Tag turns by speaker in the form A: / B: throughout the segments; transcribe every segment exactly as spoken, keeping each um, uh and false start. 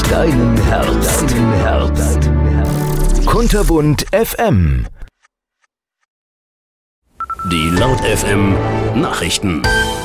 A: deinen Herbst. Deinen Herbst. Kunterbunt F M.
B: Die Laut F M Nachrichten.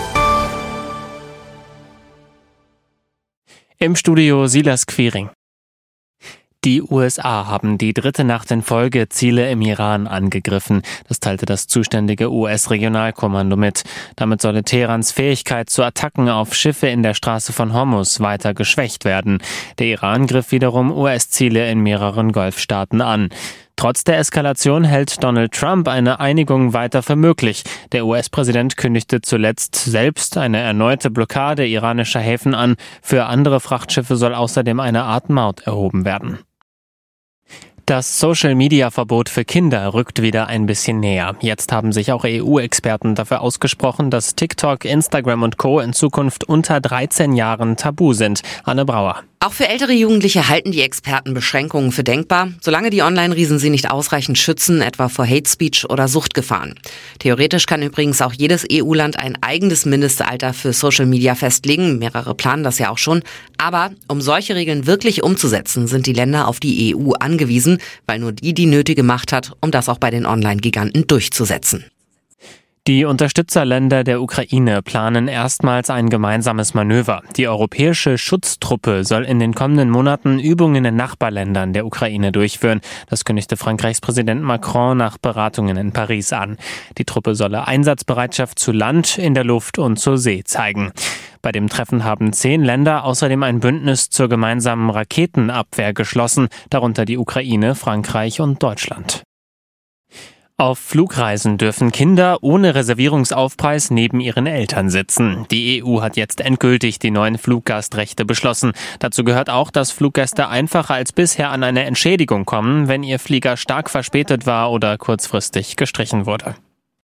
C: Im Studio Silas Quiring. Die U S A haben die dritte Nacht in Folge Ziele im Iran angegriffen. Das teilte das zuständige U S-Regionalkommando mit. Damit solle Teherans Fähigkeit zu Attacken auf Schiffe in der Straße von Hormuz weiter geschwächt werden. Der Iran griff wiederum U S-Ziele in mehreren Golfstaaten an. Trotz der Eskalation hält Donald Trump eine Einigung weiter für möglich. Der U S-Präsident kündigte zuletzt selbst eine erneute Blockade iranischer Häfen an. Für andere Frachtschiffe soll außerdem eine Art Maut erhoben werden. Das Social-Media-Verbot für Kinder rückt wieder ein bisschen näher. Jetzt haben sich auch E U-Experten dafür ausgesprochen, dass TikTok, Instagram und Co. in Zukunft unter dreizehn Jahren tabu sind. Anne Brauer.
D: Auch für ältere Jugendliche halten die Experten Beschränkungen für denkbar, solange die Online-Riesen sie nicht ausreichend schützen, etwa vor Hate Speech oder Suchtgefahren. Theoretisch kann übrigens auch jedes E U-Land ein eigenes Mindestalter für Social Media festlegen. Mehrere planen das ja auch schon. Aber um solche Regeln wirklich umzusetzen, sind die Länder auf die E U angewiesen, weil nur die die nötige Macht hat, um das auch bei den Online-Giganten durchzusetzen.
C: Die Unterstützerländer der Ukraine planen erstmals ein gemeinsames Manöver. Die europäische Schutztruppe soll in den kommenden Monaten Übungen in Nachbarländern der Ukraine durchführen. Das kündigte Frankreichs Präsident Macron nach Beratungen in Paris an. Die Truppe solle Einsatzbereitschaft zu Land, in der Luft und zur See zeigen. Bei dem Treffen haben zehn Länder außerdem ein Bündnis zur gemeinsamen Raketenabwehr geschlossen, darunter die Ukraine, Frankreich und Deutschland. Auf Flugreisen dürfen Kinder ohne Reservierungsaufpreis neben ihren Eltern sitzen. Die E U hat jetzt endgültig die neuen Fluggastrechte beschlossen. Dazu gehört auch, dass Fluggäste einfacher als bisher an eine Entschädigung kommen, wenn ihr Flieger stark verspätet war oder kurzfristig gestrichen wurde.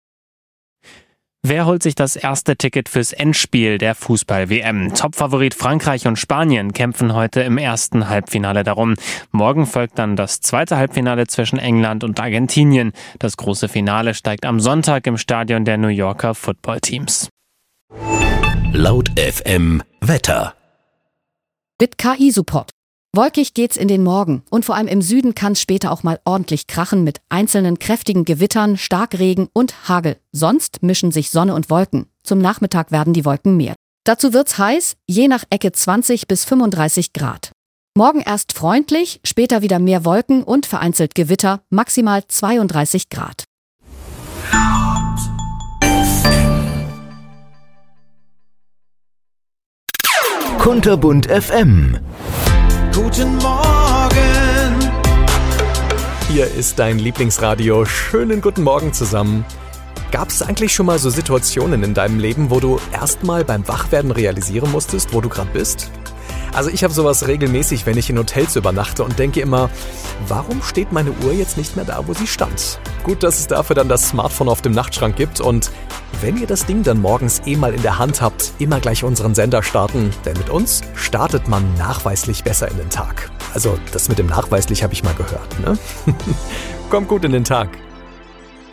C: Wer holt sich das erste Ticket fürs Endspiel der Fußball-W M? Topfavorit Frankreich und Spanien kämpfen heute im ersten Halbfinale darum. Morgen folgt dann das zweite Halbfinale zwischen England und Argentinien. Das große Finale steigt am Sonntag im Stadion der New Yorker Footballteams.
B: Laut F M Wetter.
E: Mit K I-Support. Wolkig geht's in den Morgen und vor allem im Süden kann es später auch mal ordentlich krachen mit einzelnen kräftigen Gewittern, Starkregen und Hagel. Sonst mischen sich Sonne und Wolken. Zum Nachmittag werden die Wolken mehr. Dazu wird's heiß, je nach Ecke zwanzig bis fünfunddreißig Grad. Morgen erst freundlich, später wieder mehr Wolken und vereinzelt Gewitter, maximal zweiunddreißig Grad.
A: Kunterbunt F M.
F: Guten Morgen.
G: Hier ist dein Lieblingsradio. Schönen guten Morgen zusammen. Gab es eigentlich schon mal so Situationen in deinem Leben, wo du erstmal beim Wachwerden realisieren musstest, wo du gerade bist? Also ich habe sowas regelmäßig, wenn ich in Hotels übernachte und denke immer, warum steht meine Uhr jetzt nicht mehr da, wo sie stand? Gut, dass es dafür dann das Smartphone auf dem Nachtschrank gibt und wenn ihr das Ding dann morgens eh mal in der Hand habt, immer gleich unseren Sender starten, denn mit uns startet man nachweislich besser in den Tag. Also das mit dem nachweislich habe ich mal gehört, ne? Kommt gut in den Tag.